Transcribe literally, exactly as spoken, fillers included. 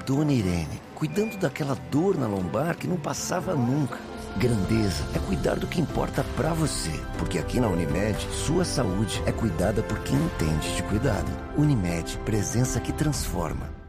Dona Irene, cuidando daquela dor na lombar que não passava nunca. Grandeza é cuidar do que importa pra você, porque aqui na Unimed, sua saúde é cuidada por quem entende de cuidado. Unimed, presença que transforma.